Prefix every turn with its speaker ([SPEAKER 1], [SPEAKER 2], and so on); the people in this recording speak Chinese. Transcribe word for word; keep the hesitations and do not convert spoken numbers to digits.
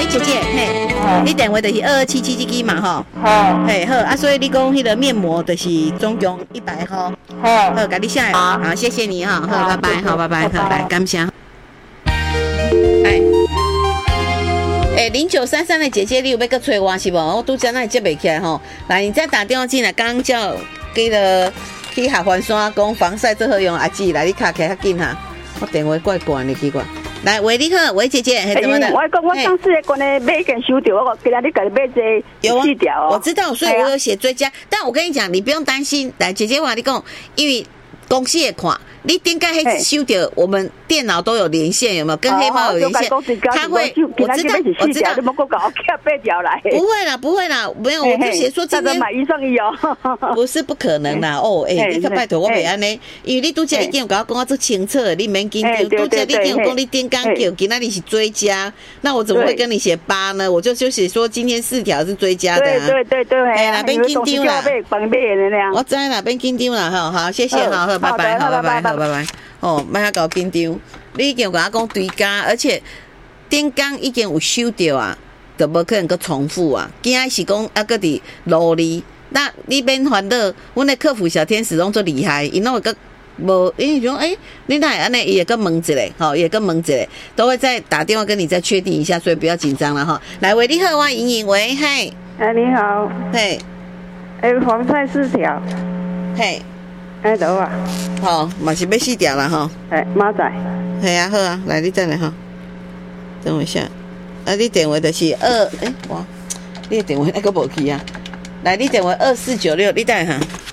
[SPEAKER 1] 姐姐，嘿，你电话就是二二七七这支嘛吼。
[SPEAKER 2] 好。
[SPEAKER 1] 嘿好啊，所以你讲迄个面膜就是总共一百块。
[SPEAKER 2] 好。
[SPEAKER 1] 好，给你下来。好，谢谢你哈。好，拜拜，好，拜拜，好，来，感谢。哎，哎，零九三三的姐姐，你有要搁催我是不？我拄则那接袂起来吼。来，你再打电话进来，刚刚叫给了去合欢山讲防晒最好用阿姊，来你卡起较紧哈。我电话怪怪的，奇怪。来，喂，你好，喂，姐姐，是怎么的？
[SPEAKER 2] 我讲我上次关的买件收掉，我今日你家己买这
[SPEAKER 1] 有啊，
[SPEAKER 2] 细条哦。
[SPEAKER 1] 我知道，所以我有写追加。但我跟你讲，你不用担心。来，姐姐我跟你讲，因为公司会看，你点解迄收掉，我们电脑都有连线，有没有？跟黑猫有连线，他会，我知道，我知道。
[SPEAKER 2] 你莫给我搞八条来。
[SPEAKER 1] 不会啦，不会啦，没有，我就写说今天
[SPEAKER 2] 买一送一哦。
[SPEAKER 1] 不是不可能啦，哦，哎，你可拜托我袂安尼，因为你拄则已经有甲我讲啊，做清楚，你免紧张。拄则你已经有讲你点刚叫，今仔日是追加，那我怎么会跟你写八呢？我就就写说今天四条是追加的。
[SPEAKER 2] 对对对对，
[SPEAKER 1] 哎啦，免紧张啦。我知啦，免紧张啦，好好，谢谢，好好，拜拜，好，拜拜，好，拜拜。哦，莫遐搞紧张，你已经有甲我讲追加，而且点刚已经有收掉啊。就无可能搁重复啊！惊是讲啊，搁伫努力。那你免烦恼，阮的客服小天使拢做厉害，因拢会搁无，因为讲诶，你哪会安尼，伊会搁问一下，吼，也搁问一下，都会再打电话跟你再确定一下，所以不要紧张了哈。来，喂，你好，我莹莹，喂，嘿，
[SPEAKER 3] 哎，你好，
[SPEAKER 1] 嘿，
[SPEAKER 3] 哎，防晒四条，
[SPEAKER 1] 嘿，
[SPEAKER 3] 哎，走啊，
[SPEAKER 1] 好，嘛是要四条啦哈，
[SPEAKER 3] 哎，马仔，
[SPEAKER 1] 系啊，好啊，来，你等下哈，等我一下。啊，你电话就是二，哎、欸，哇，你的电话那个无去啊？来，你电话二四九六，你等下哈。